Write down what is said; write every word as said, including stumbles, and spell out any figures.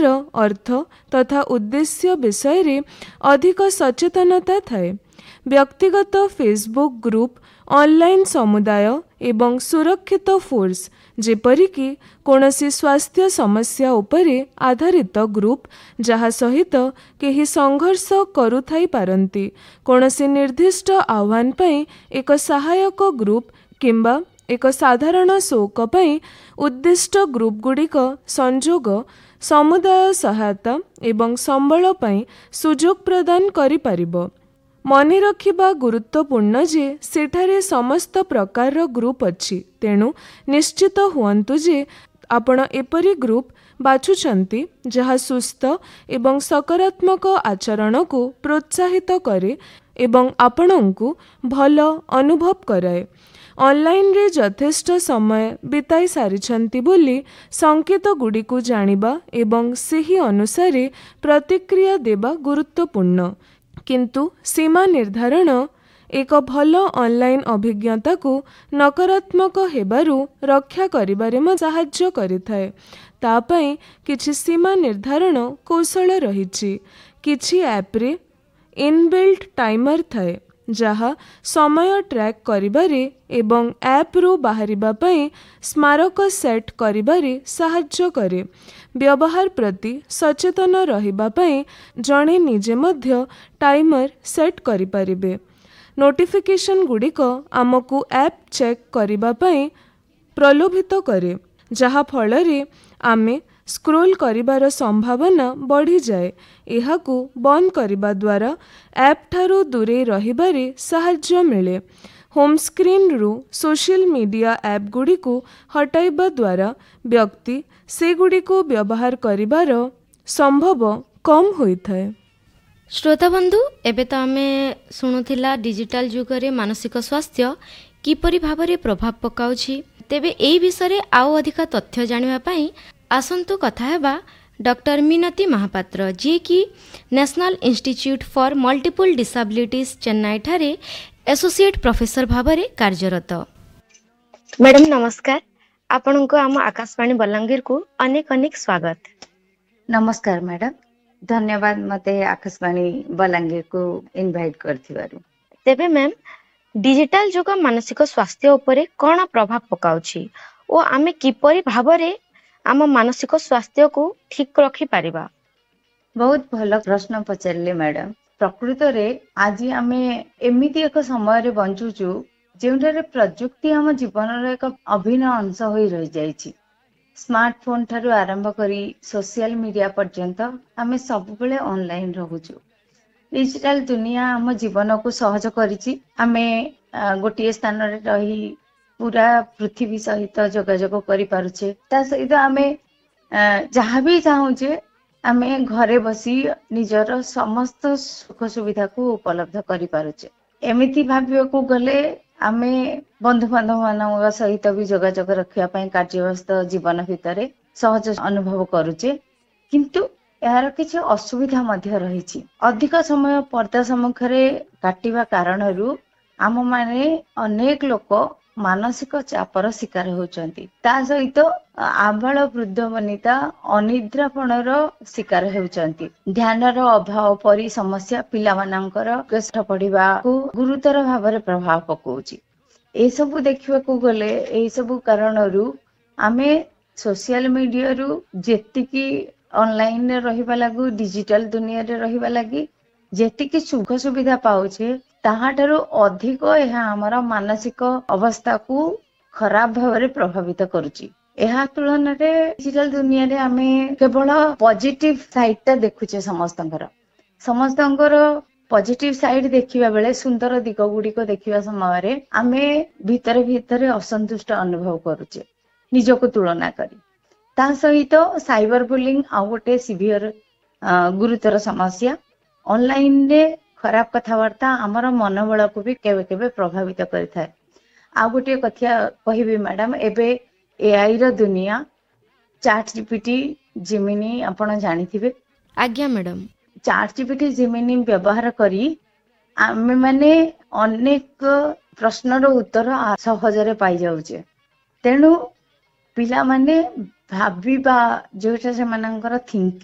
ग्रुपगुड़िकर अर्थ तथा उद्देश्य विषय अधिक सचेतनता थाए। व्यक्तिगत फेसबुक ग्रुप, ऑनलाइन समुदाय एवं सुरक्षित फोर्स जेपरिकी कौनसी स्वास्थ्य समस्या उपरे आधारित ग्रुप जहा सहित केही संघर्ष करुथाई पारंती, कौनसी निर्दिष्ट आह्वान पई एक सहायक ग्रुप किंबा एक साधारण शोक पई उद्दिष्ट ग्रुप गुड़िक संजोग समुदाय सहायता एवं संबल पई सुजोग प्रदान करि परिबो। मने रखिबा गुरुत्वपूर्ण जे सेठारे समस्त प्रकार ग्रुप अछि, तेणु निश्चित हुअन्तु जे आपण एपरी ग्रुप बाछुछंती जहा सुस्थ एवं सकारात्मक आचरण को प्रोत्साहित करे एवं आपणଙ୍କୁ भल अनुभव कराए। ऑनलाइन रे यथेष्ट समय बिताई सारिछंती बोली संकेत गुड़िकु जानिबा एवं सेही अनुसारे प्रतिक्रिया देबा गुरुत्वपूर्ण, किंतु सीमा निर्धारण एक भल ऑनलाइन अभिज्ञता को नकारात्मक हेबारु रक्षा करिबारे म साहाय्य करिथाए। ता पई किछि सीमा निर्धारण कौशल रहिछि। किछि ऐप रे इनबिल्ट टाइमर थाए जहा समय ट्रैक करिबारे एवं ऐप रो बाहरिबा पई स्मारक सेट करिबारे साहाय्य करे। व्यवहार प्रति सचेतन रहिबा पई जणे निजे मध्य टाइमर सेट करि परिबे। नोटिफिकेशन गुड़िक आमको ऐप चेक करिबा पई प्रलोभित करे, जहा फलरे आमे स्क्रोल करिबार संभावना बढ़ी जाए। एहाकू बंद करिबा द्वारा ऐप ठारू दूरे रहिबारे साहाय्य मिले। होम स्क्रीन रु सोशल मीडिया ऐप गुड़िकु हटाइबा द्वारा व्यक्ति से गुड़िको व्यवहार करिबार संभव कम होइथाए। श्रोता बंधु, एबे तो आमे शुणुथिला डिजिटल जुगरे मानसिक स्वास्थ्य किपरि भाबरे प्रभाव पकाउछि। तेबे एई विषय आउ अधिक तथ्य जानिबा पई आसंतु कथा हेबा डॉक्टर मिनती महापात्र, जी की national institute for multiple disabilities Chennai ठारे एसोसिएट प्रोफेसर भाबरे कार्यरत। मैडम नमस्कार, आपनको आम आकाशवाणी बलांगीर को अनेक अनेक स्वागत। नमस्कार मैडम, धन्यवाद मते आकाशवाणी बलांगीर को इनवाइट करथिबारु। तेबे मैम, डिजिटल जुग मानसिक स्वास्थ्य उपरे कोन प्रभाव पकाउछि ओ आमे किपरि भाबरे आम मानसिक स्वास्थ्य को ठीक रखी पारिबा? बहुत भल प्रश्न पचारले मैडम। प्रकृत रे आज आमे एमिति एक समय रे बंचुचु जेउठारे प्रजुक्ति आम जीवन रो एक अभिन्न अंश होई रहि जाइछि। स्मार्टफोन ठारू आरंभ करी सोशल मीडिया पर्यंत आमे सब बेले ऑनलाइन रहूछु। डिजिटल दुनिया आम जीवन को सहज करिछि। आमे गोटे स्थान रे रही पूरा पृथ्वी सहित जोगाजोग करि पारुछे। ता सहित आमे जहाँ भी चाहूचे आमे घरे बसी निजर समस्त सुख सुविधा को उपलब्ध करि पारुछे। एमिति भाबियो को गले आमे बंधु बांधव मान सहित भी जोगाजोग रखिया पई कार्यव्यस्त जीवन भितरे सहज अनुभव करुचे, किंतु यार किछि असुविधा मध्य रहिछि। अधिक समय पर्दा सम्मुखरे काटिबा कारणरू आम माने अनेक लोक मानसिक चापर शिकार होचंती। ता सहित आबाल वृद्ध वनिता अनिद्रापणर शिकार होचंती। ध्यानर अभाव परी समस्या पिला मानकर कष्ट पढ़िबा को गुरुतर भाବରେ प्रभाव पकाउछि। ए सब देखिबा को गले ए सब कारणरू आमे सोशल मीडिया रु जेतिकी ऑनलाइन रे रहिबा लागू डिजिटल दुनिया रे रहिबा लागि जेतिकी सुख सुविधा पाउछे ताहाठारु अधिक यह हमारा मानसिक अवस्था को खराब भाव प्रभावित करुची। यह तुलन में डिजिटल दुनिया रे आमे केवल पॉजिटिव साइड टा देखुचे। समस्तंकर समस्तंकर पॉजिटिव साइड देखिबा बेले सुंदर दिग गुड़िक देखिबा समय रे आमे भीतर भीतर असंतुष्ट अनुभव करुचे निजको तुलना करी। ता सहित साइबर बुलिंग आ गोटे सिवियर गुरुतर समस्या। ऑनलाइन रे खराब कथावार्ता आमर मनोबल को भी केबे केबे प्रभावित करिथाय। आ गोटे कथा कहिबी मैडम, एबे एआई रो दुनिया, चैट जीपीटी, जेमिनी आपण जानिथिबे। आज्ञा मैडम। चैट जीपीटी जेमिनी व्यवहार करी आमे माने अनेक प्रश्नर उत्तर सहजरे पाई जाउचे। तेणु पिला माने भाबिबा जोटा से मानकर थिंक